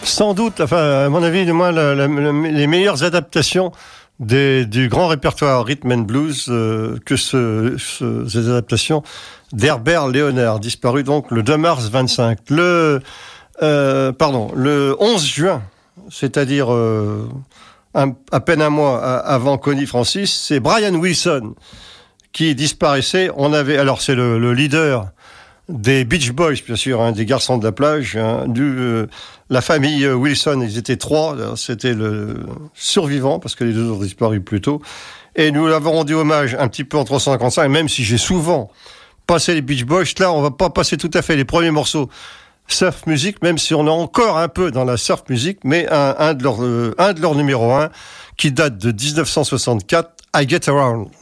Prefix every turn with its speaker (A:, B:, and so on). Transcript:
A: Sans doute, enfin, à mon avis, du moins, les meilleures adaptations du grand répertoire rhythm and blues que ces adaptations d'Herbert Leonard, disparu donc le 2 mars 25. Le 11 juin, c'est-à-dire à peine un mois avant Connie Francis, c'est Brian Wilson qui disparaissait. Alors c'est le leader des Beach Boys, bien sûr, des garçons de la plage, la famille Wilson, ils étaient 3, c'était le survivant, parce que les 2 ont disparu plus tôt, et nous l'avons rendu hommage un petit peu en 355, même si j'ai souvent passé les Beach Boys, là on va pas passer tout à fait les premiers morceaux surf music, même si on est encore un peu dans la surf music, mais un de leurs numéro 1, qui date de 1964, I Get Around.